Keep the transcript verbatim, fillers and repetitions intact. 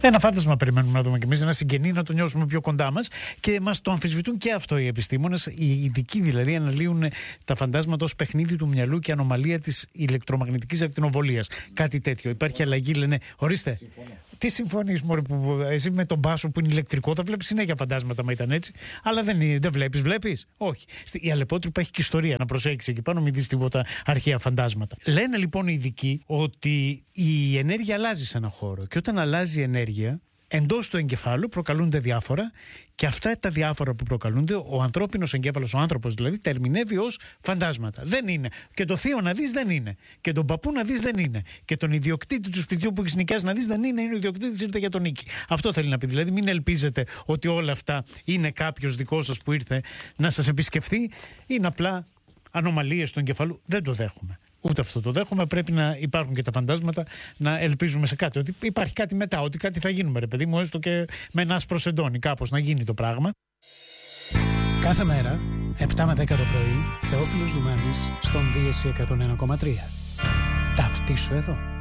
Ένα φάντασμα περιμένουμε να δούμε κι εμείς, ένα συγγενή, να το νιώσουμε πιο κοντά μας, και μας το αμφισβητούν και αυτό οι επιστήμονες. Οι ειδικοί δηλαδή αναλύουν τα φαντάσματα ως παιχνίδι του μυαλού και ανομαλία της ηλεκτρομαγνητικής ακτινοβολίας. Κάτι τέτοιο. Υπάρχει αλλαγή, λένε. Ορίστε. Συμφωνώ. Τι συμφωνείς, μωρέ, που εσύ με τον μπάσο που είναι ηλεκτρικό θα βλέπεις συνέχεια φαντάσματα, μα ήταν έτσι. Αλλά δεν, δεν βλέπεις, βλέπεις. Όχι. Η Αλεπότρυπα έχει και ιστορία, να προσέξεις εκεί πάνω, μην δεις τίποτα αρχαία φαντάσματα. Λένε λοιπόν οι ειδικοί ότι η ενέργεια αλλάζει σε ένα χώρο, και όταν αλλάζει η ενέργεια εντός του εγκεφάλου προκαλούνται διάφορα, και αυτά τα διάφορα που προκαλούνται ο ανθρώπινος εγκέφαλος, ο άνθρωπος δηλαδή, τα ερμηνεύει ως φαντάσματα. Δεν είναι. Και το θείο να δεις δεν είναι. Και τον παππού να δεις δεν είναι. Και τον ιδιοκτήτη του σπιτιού που έχεις νοικιάσει να δεις δεν είναι. Είναι ο ιδιοκτήτης, ήρθε για τον νίκη. Αυτό θέλει να πει. Δηλαδή, μην ελπίζετε ότι όλα αυτά είναι κάποιος δικός σας που ήρθε να σας επισκεφθεί. Είναι απλά ανομαλίες του εγκεφαλού. Δεν το δέχομαι. Ούτε αυτό το δέχομαι. Πρέπει να υπάρχουν και τα φαντάσματα, να ελπίζουμε σε κάτι. Ότι υπάρχει κάτι μετά, ότι κάτι θα γίνουμε, ρε παιδί μου, έστω και με ένα άσπρο σεντόνι, κάπως να γίνει το πράγμα. Κάθε μέρα, επτά με δέκα το πρωί, Θεόφιλος Δουμάνης στον Δίεση εκατόν ένα κόμμα τρία. Ταυτίσου εδώ.